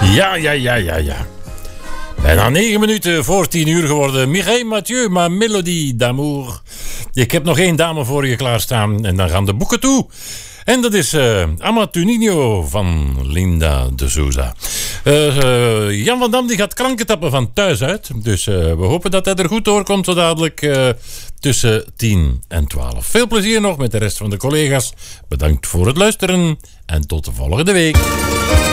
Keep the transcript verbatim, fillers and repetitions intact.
Ja, ja, ja, ja, ja. Bijna negen minuten voor tien uur geworden. Mireille Mathieu, ma Mélodie d'amour. Ik heb nog één dame voor je klaarstaan en dan gaan de boeken toe. En dat is uh, Amatu Nino van Linda de Souza. Uh, uh, Jan van Dam die gaat krankentappen van thuis uit. Dus uh, we hopen dat hij er goed doorkomt zo dadelijk uh, tussen tien en twaalf. Veel plezier nog met de rest van de collega's. Bedankt voor het luisteren en tot de volgende week.